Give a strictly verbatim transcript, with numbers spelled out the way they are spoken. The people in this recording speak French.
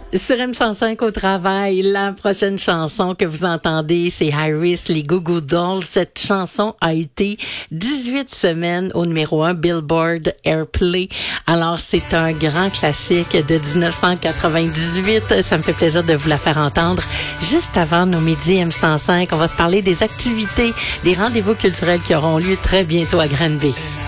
Sur M cent cinq au travail, la prochaine chanson que vous entendez, c'est Iris, les Goo Goo Dolls. Cette chanson a été dix-huit semaines au numéro un Billboard Airplay. Alors, c'est un grand classique de dix-neuf cent quatre-vingt-dix-huit. Ça me fait plaisir de vous la faire entendre. Juste avant nos midis M cent cinq, on va se parler des activités, des rendez-vous culturels qui auront lieu très bientôt à Granby.